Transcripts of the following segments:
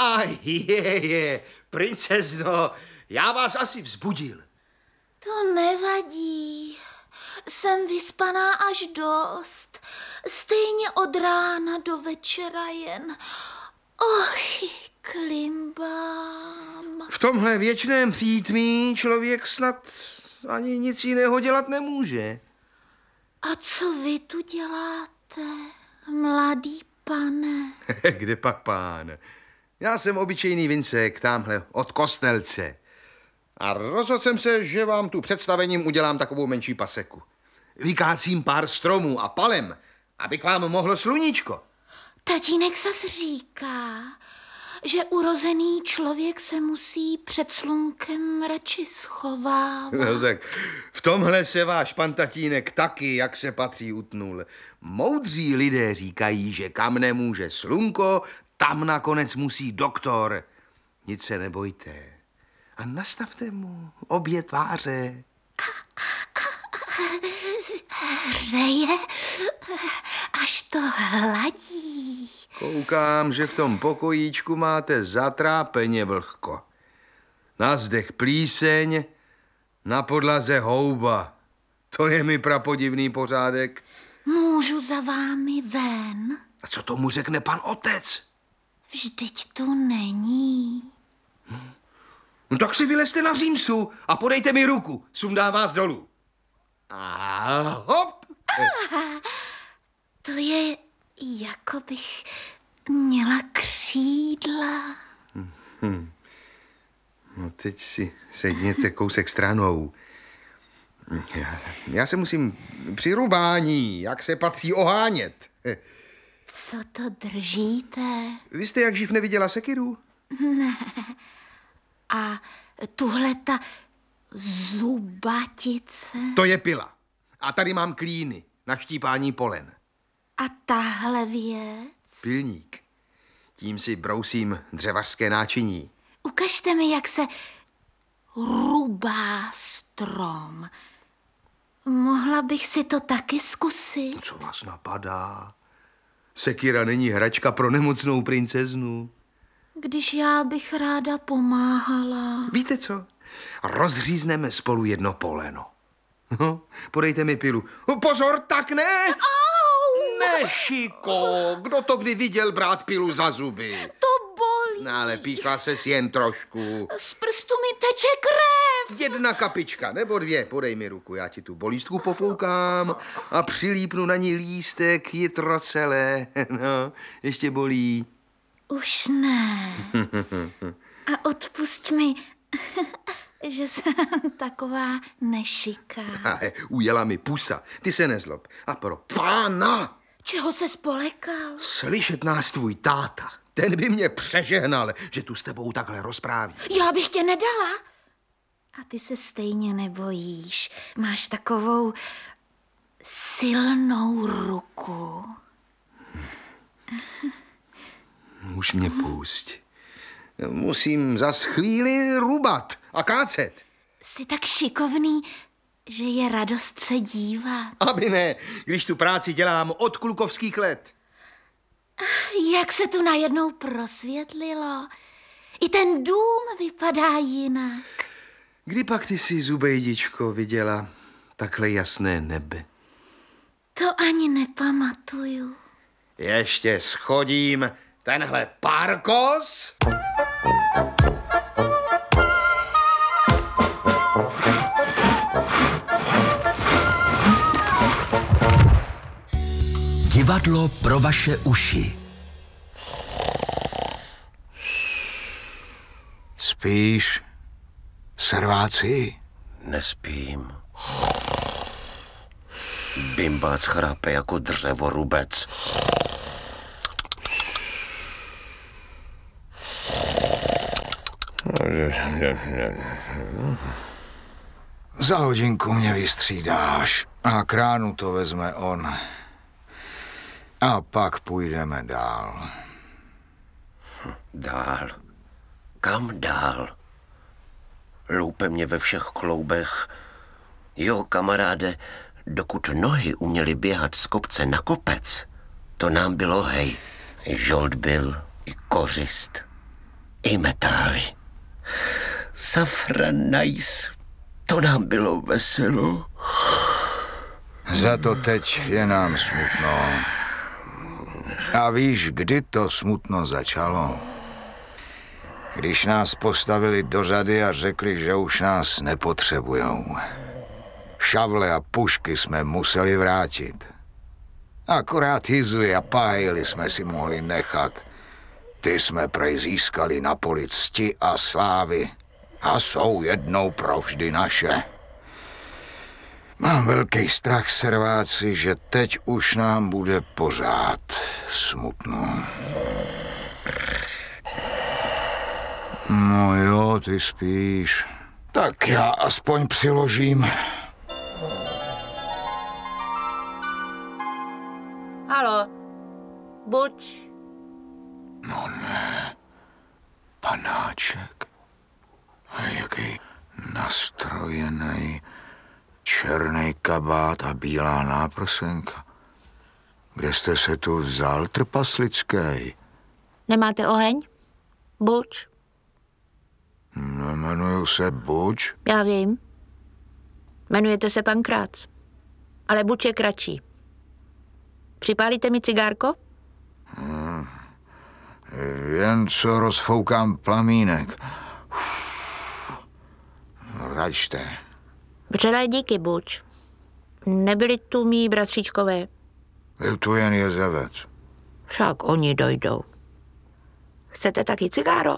Princezno, já vás asi vzbudil. To nevadí. Jsem vyspaná až dost. Stejně od rána do večera jen. Klimbám. V tomhle věčném přítmí člověk snad ani nic jiného dělat nemůže. A co vy tu děláte, mladý pane? Kde pak pán? Já jsem obyčejný vincek, tamhle od Kostelce. A rozhodl jsem se, že vám tu představením udělám takovou menší paseku. Vykácím pár stromů a palem, aby k vám mohlo sluníčko. Tatínek zas říká, že urozený člověk se musí před slunkem radši schovávat. No tak v tomhle se váš pan tatínek taky, jak se patří, utnul. Moudří lidé říkají, že kam nemůže slunko, tam nakonec musí doktor. Nic se nebojte. A nastavte mu obě tváře. Hřeje, až to hladí. Koukám, že v tom pokojíčku máte zatrápeně vlhko. Na zdech plíseň, na podlaze houba. To je mi prapodivný pořádek. Můžu za vámi ven? A co tomu řekne pan otec? Vždyť tu není. No tak si vylezte na římsu a podejte mi ruku. Sundám vás dolů. A hop! To je, jako bych měla křídla. No teď si sedněte kousek stranou. Já se musím při rubání, jak se patří, ohánět. Co to držíte? Vy jste jak živ neviděla sekiru? Ne. A tuhle ta zubatice? To je pila. A tady mám klíny na štípání polen. A tahle věc? Pilník. Tím si brousím dřevařské náčiní. Ukažte mi, jak se rubá strom. Mohla bych si to taky zkusit. Co vás napadá? Sekira není hračka pro nemocnou princeznu. Když já bych ráda pomáhala. Víte co? Rozřízneme spolu jedno poleno. Podejte mi pilu. Pozor, tak ne! Au! Nešiko, kdo to kdy viděl brát pilu za zuby? To bolí. No, ale píchla ses jen trošku. Z prstu mi teče krev. Jedna kapička nebo dvě, podej mi ruku, já ti tu bolístku pofoukám a přilípnu na ní lístek jitro celé. No, ještě bolí. Už ne. A odpusť mi, že jsem taková nešiká. Ujela mi pusa, ty se nezlob. A pro pána! Čeho se spolekal? Slyšet nás tvůj táta. Ten by mě přežehnal, že tu s tebou takhle rozpráví. Já bych tě nedala. A ty se stejně nebojíš. Máš takovou silnou ruku. Už mě pusť. Musím zas chvíli rubat a kácet. Jsi tak šikovný, že je radost se dívat. Aby ne, když tu práci dělám od klukovských let. Jak se tu najednou prosvětlilo. I ten dům vypadá jinak. Kdy pak ty si, zubejdičko, viděla takhle jasné nebe? To ani nepamatuju. Ještě schodím tenhle párkos. Divadlo pro vaše uši. Spíš, serváci? Nespím. Bimbác chrápe jako dřevorubec. Za hodinku mě vystřídáš a kránu to vezme on. A pak půjdeme dál. Dál? Kam dál? Loupe mě ve všech kloubech. Jo, kamaráde, dokud nohy uměly běhat z kopce na kopec, to nám bylo hej. I žolt byl, i kořist. i metály. Safranajs, to nám bylo veselo. Za to teď je nám smutno. A víš, kdy to smutno začalo? Když nás postavili do řady a řekli, že už nás nepotřebujou. Šavle a pušky jsme museli vrátit. Akorát hizly a pájily jsme si mohli nechat. Ty jsme prej získali na poli cti a slávy a jsou jednou provždy naše. Mám velký strach, serváci, že teď už nám bude pořád smutno. No jo, ty spíš. Tak já aspoň přiložím. Halo, buď. No ne, panáček. A jaký nastrojený černý kabát a bílá náprsenka. Kde jste se tu vzal, trpaslický? Nemáte oheň? Buď. Nemenuju se Buč. Já vím. Jmenujete se Pankrác. Ale Buč je kratší. Připálíte mi cigárko? Jen co rozfoukám plamínek. Račte. Vřelé díky, Buč. Nebyli tu mý bratříčkové. Byl tu jen jezevec. Však oni dojdou. Chcete taky cigáro?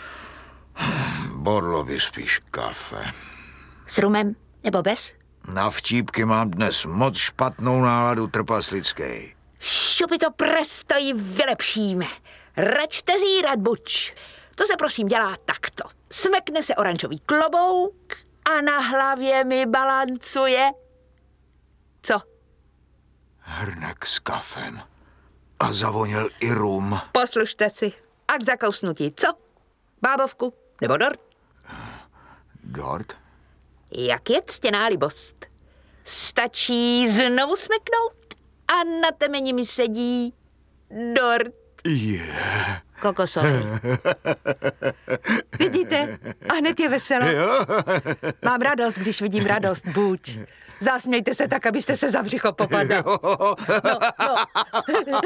Bodlo by spíš kafe. S rumem nebo bez? Na vtípky mám dnes moc špatnou náladu, trpaslický. Šupi to presto ji vylepšíme. Račte zírat, Buč. To se prosím dělá takto. Smekne se oranžový klobouk a na hlavě mi balancuje. Co? Hrnek s kafem. A zavonil i rum. Poslušte si. A k zakousnutí, co? Bábovku nebo dort? Dort? Jak je ctěná libost? Stačí znovu smeknout a na temeni mi sedí dort. Kokosový. Vidíte? A hned je veselo. Mám radost, když vidím radost, Buď. Zasmějte se tak, abyste se za břicho popadal. No.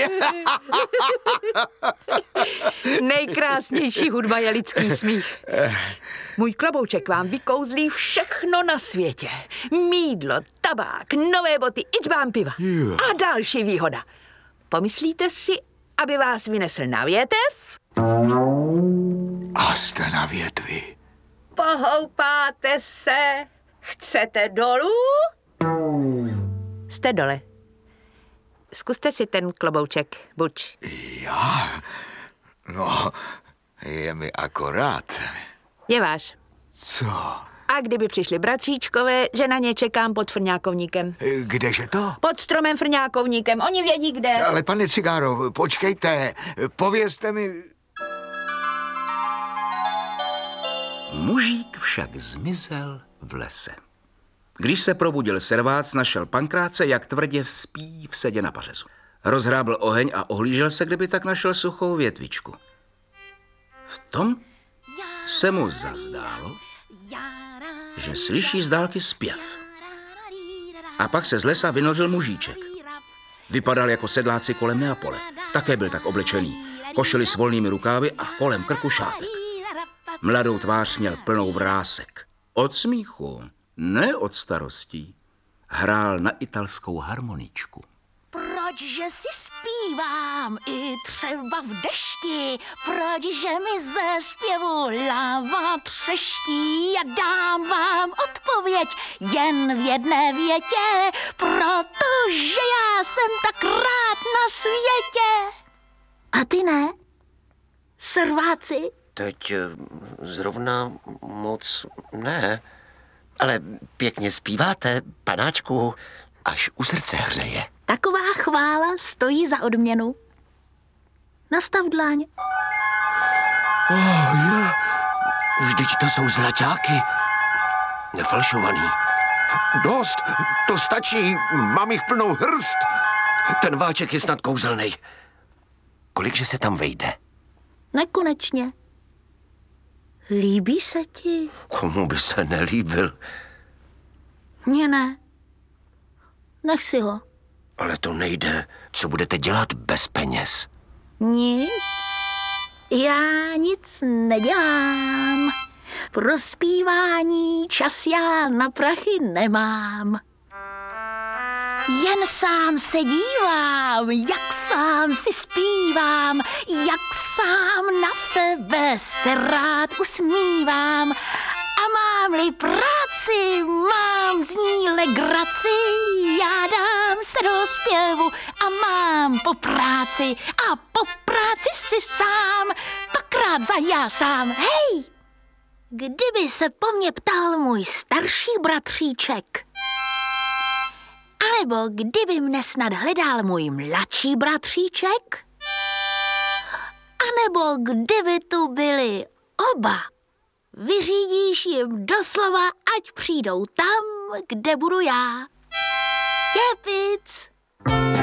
Nejkrásnější hudba je lidský smích. Můj klobouček vám vykouzlí všechno na světě. Mýdlo, tabák, nové boty, ičbán piva. A další výhoda. Pomyslíte si, aby vás vynesl na větev? A jste na větvi. Pohoupáte se. Chcete dolů? Jste dole. Zkuste si ten klobouček, Buč. Já? No, je mi akorát. Je váš. Co? A kdyby přišli bratříčkové, že na ně čekám pod frňákovníkem. Kdeže to? Pod stromem frňákovníkem, oni vědí kde. Ale pane Cigáro, počkejte, povězte mi... Mužík však zmizel v lese. Když se probudil servác, našel Pankráce, jak tvrdě vspí v sedě na pařezu. Rozhrábl oheň a ohlížel se, kdyby tak našel suchou větvičku. V tom se mu zazdálo, že slyší z dálky zpěv. A pak se z lesa vynořil mužíček. Vypadal jako sedláci kolem Neapole. Také byl tak oblečený. Košili s volnými rukávy a kolem krku šátek. Mladou tvář měl plnou vrásek. Od smíchu, ne od starostí. Hrál na italskou harmoničku. Pročže si zpívám i třeba v dešti, pročže mi ze zpěvu láva třeští a dám vám odpověď jen v jedné větě, protože já jsem tak rád na světě. A ty ne? Serváci? Teď zrovna moc ne, ale pěkně zpíváte, panáčku, až u srdce hřeje. Taková chvála stojí za odměnu. Nastav dlaň. Vždyť to jsou zlaťáky. Nefalšovaný. Dost, to stačí, mám jich plnou hrst. Ten váček je snad kouzelnej. Kolikže se tam vejde? Nekonečně. Líbí se ti? Komu by se nelíbil? Mně ne. Nech si ho. Ale to nejde. Co budete dělat bez peněz? Nic. Já nic nedělám. Pro zpívání čas já na prachy nemám. Jen sám se dívám, jak sám si zpívám, jak sám na sebe se rád usmívám. A mám-li práci, mám z ní legraci, já dám se do zpěvu a mám po práci a po práci si sám dvakrát zajásám. Hej! Kdyby se po mně ptal můj starší bratříček, anebo kdyby mne snad hledal můj mladší bratříček, anebo kdyby tu byli oba, vyřídíš jim doslova, ať přijdou tam, kde budu já. Kepic!